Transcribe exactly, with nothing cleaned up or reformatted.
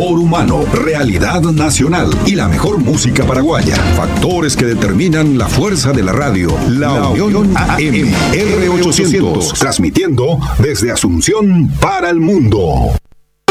Factor humano, realidad nacional y la mejor música paraguaya. Factores que determinan la fuerza de la radio. La, la Unión A M R ochocientos, transmitiendo desde Asunción para el mundo.